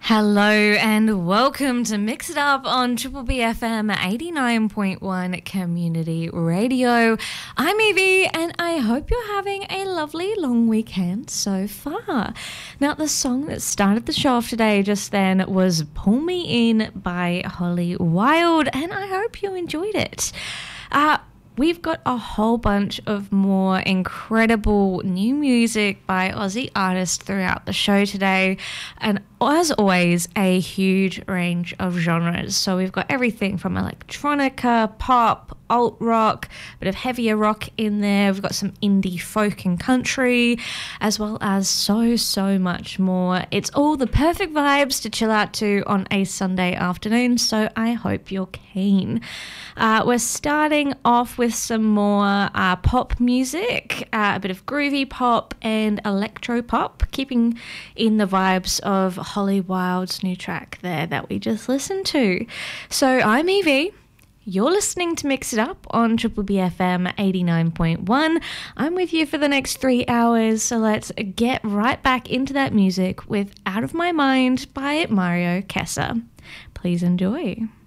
Hello and welcome to Mix It Up on Triple B FM 89.1 Community Radio. I'm Evie and I hope you're having a lovely long weekend so far. Now, the song that started the show off today just then was Pull Me In by Holly Wild, and I hope you enjoyed it. We've got a whole bunch of more incredible new music by Aussie artists throughout the show today, and as always, a huge range of genres. So we've got everything from electronica, pop, alt rock, a bit of heavier rock in there. We've got some indie folk and country, as well as so much more. It's all the perfect vibes to chill out to on a Sunday afternoon, so I hope you're keen. We're starting off with some more pop music, a bit of groovy pop and electro pop, keeping in the vibes of Holly Wild's new track there that we just listened to. So I'm Evie. You're listening to Mix It Up on Triple B FM 89.1. I'm with you for the next 3 hours, so let's get right back into that music with Out of My Mind by Mario Kessa. Please enjoy.